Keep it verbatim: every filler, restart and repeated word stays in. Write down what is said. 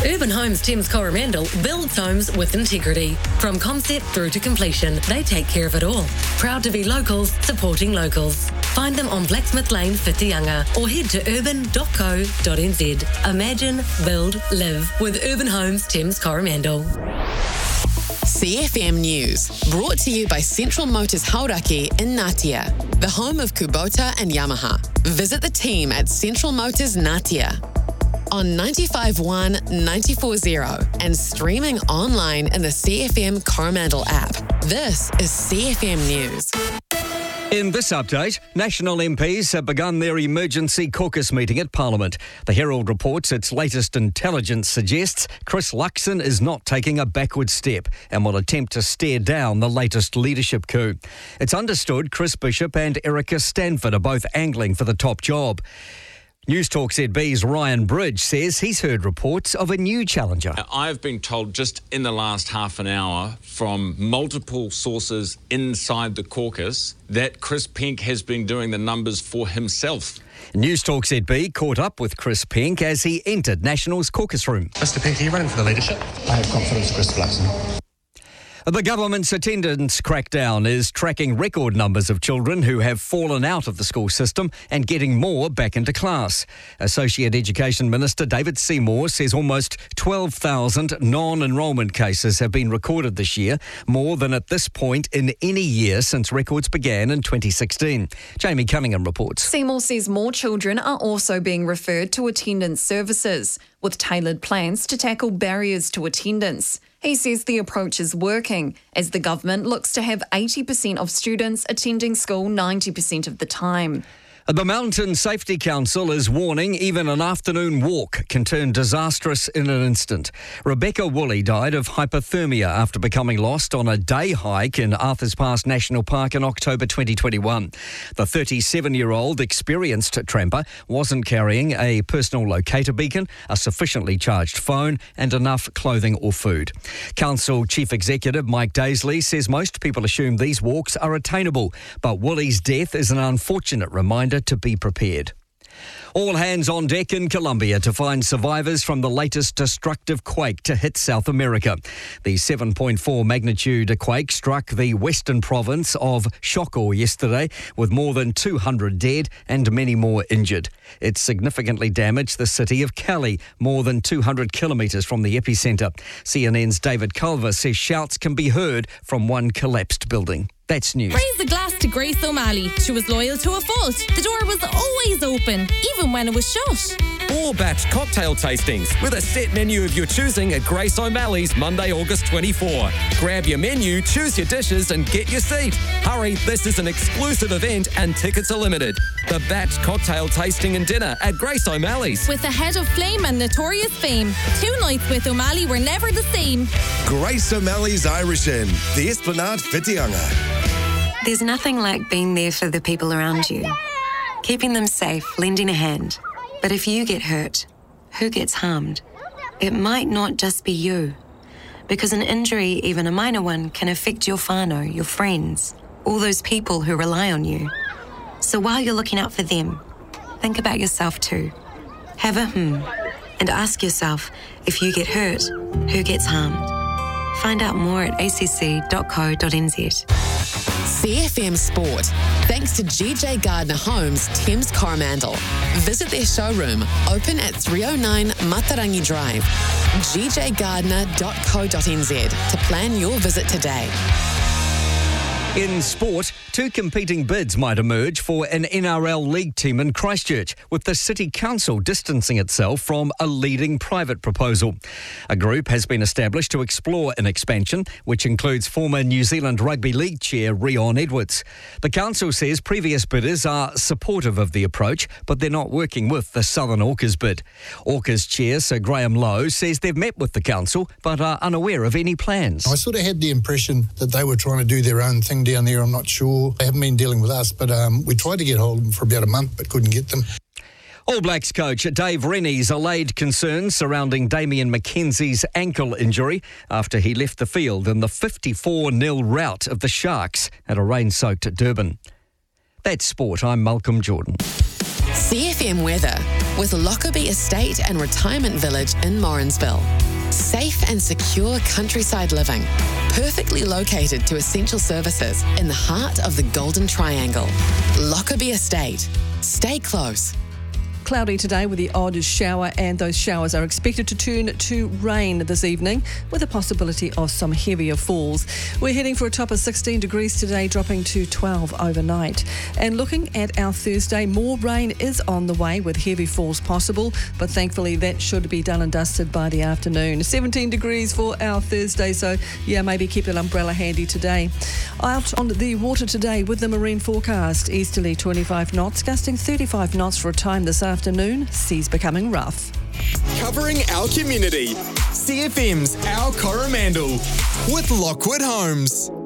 Urban Homes Thames Coromandel builds homes with integrity. From concept through to completion, they take care of it all. Proud to be locals, supporting locals. Find them on Blacksmith Lane, Whitianga, or head to urban dot co dot n z. Imagine, build, live with Urban Homes Thames Coromandel. C F M News, brought to you by Central Motors Hauraki in Ngatea, the home of Kubota and Yamaha. Visit the team at Central Motors Ngatea on ninety-five point one, ninety-four point zero and streaming online in the C F M Coromandel app. This is C F M News. In this update, National M Ps have begun their emergency caucus meeting at Parliament. The Herald reports its latest intelligence suggests Chris Luxon is not taking a backward step and will attempt to stare down the latest leadership coup. It's understood Chris Bishop and Erica Stanford are both angling for the top job. News Talk Z B's Ryan Bridge says he's heard reports of a new challenger. I've been told just in the last half an hour from multiple sources inside the caucus that Chris Penk has been doing the numbers for himself. News Talk Z B caught up with Chris Penk as he entered National's caucus room. Mister Penk, are you running for the leadership? I have confidence, Chris Luxon. The government's attendance crackdown is tracking record numbers of children who have fallen out of the school system and getting more back into class. Associate Education Minister David Seymour says almost twelve thousand non-enrolment cases have been recorded this year, more than at this point in any year since records began in twenty sixteen. Jamie Cunningham reports. Seymour says more children are also being referred to attendance services, with tailored plans to tackle barriers to attendance. He says the approach is working, as the government looks to have eighty percent of students attending school ninety percent of the time. The Mountain Safety Council is warning even an afternoon walk can turn disastrous in an instant. Rebecca Woolley died of hypothermia after becoming lost on a day hike in Arthurs Pass National Park in October twenty twenty-one. The thirty-seven-year-old experienced tramper wasn't carrying a personal locator beacon, a sufficiently charged phone and enough clothing or food. Council Chief Executive Mike Daisley says most people assume these walks are attainable, but Woolley's death is an unfortunate reminder to be prepared. All hands on deck in Colombia to find survivors from the latest destructive quake to hit South America. The seven point four magnitude quake struck the western province of Chocó yesterday, with more than two hundred dead and many more injured. It significantly damaged the city of Cali, more than two hundred kilometres from the epicentre. C N N's David Culver says shouts can be heard from one collapsed building. That's news. Raise a glass to Grace O'Malley. She was loyal to a fault. The door was always open, even when it was shut. Four batch cocktail tastings with a set menu of your choosing at Grace O'Malley's Monday, August twenty-fourth. Grab your menu, choose your dishes and get your seat. Hurry, this is an exclusive event and tickets are limited. The batch cocktail tasting and dinner at Grace O'Malley's. With a head of flame and notorious fame, two nights with O'Malley were never the same. Grace O'Malley's Irish Inn, the Esplanade Whitianga. There's nothing like being there for the people around you, keeping them safe, lending a hand. But if you get hurt, who gets harmed? It might not just be you, because an injury, even a minor one, can affect your whānau, your friends, all those people who rely on you. So while you're looking out for them, think about yourself too. Have a hmm, and ask yourself, if you get hurt, who gets harmed? Find out more at a c c dot co dot n z. C F M Sport, thanks to G J Gardner Homes, Thames Coromandel. Visit their showroom, open at three oh nine Matarangi Drive. g j gardner dot co dot n z to plan your visit today. In sport, two competing bids might emerge for an N R L league team in Christchurch, with the City Council distancing itself from a leading private proposal. A group has been established to explore an expansion, which includes former New Zealand Rugby League chair Rion Edwards. The council says previous bidders are supportive of the approach, but they're not working with the Southern Orcas bid. Orcas chair Sir Graham Lowe says they've met with the council, but are unaware of any plans. I sort of had the impression that they were trying to do their own thing down there. I'm not sure. They haven't been dealing with us, but um, we tried to get hold of them for about a month, but couldn't get them. All Blacks coach Dave Rennie's allayed concerns surrounding Damian McKenzie's ankle injury after he left the field in the fifty-four nil rout of the Sharks at a rain-soaked Durban. That's sport. I'm Malcolm Jordan. C F M weather with Lockerbie Estate and Retirement Village in Morrinsville. Safe and secure countryside living, perfectly located to essential services in the heart of the Golden Triangle. Lockerbie Estate. Stay close. Cloudy today with the odd shower, and those showers are expected to turn to rain this evening with a possibility of some heavier falls. We're heading for a top of sixteen degrees today, dropping to twelve overnight. And looking at our Thursday, more rain is on the way with heavy falls possible, but thankfully that should be done and dusted by the afternoon. seventeen degrees for our Thursday, so yeah, maybe keep an umbrella handy today. Out on the water today with the marine forecast, easterly twenty-five knots, gusting thirty-five knots for a time this afternoon. Afternoon, seas becoming rough. Covering our community, C F M's Our Coromandel with Lockwood Homes.